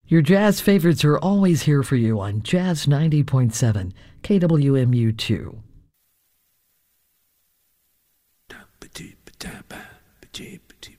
Your jazz favorites are always here for you on Jazz 90.7 KWMU2. Ba-dee-ba-da-ba, ba-dee-ba-dee.